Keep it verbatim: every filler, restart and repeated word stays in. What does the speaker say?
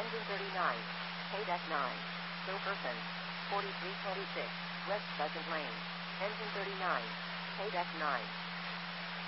Engine thirty-nine. K-Deck nine. Still person. forty-three twenty-six. West Pleasant Lane. Engine thirty-nine. K-Deck nine.